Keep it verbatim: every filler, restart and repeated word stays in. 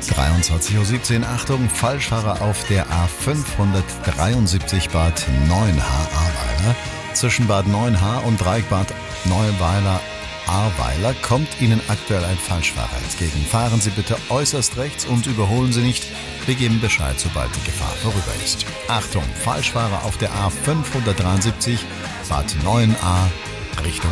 dreiundzwanzig Uhr siebzehn, Achtung, Falschfahrer auf der A fünfhundertdreiundsiebzig Bad Neuenahr-Ahrweiler. Zwischen Bad Neuenahr und Dreieck Bad Neuweiler-Ahrweiler kommt Ihnen aktuell ein Falschfahrer entgegen. Fahren Sie bitte äußerst rechts und überholen Sie nicht. Wir geben Bescheid, sobald die Gefahr vorüber ist. Achtung, Falschfahrer auf der A fünfhundertdreiundsiebzig Bad Neuenahr Richtung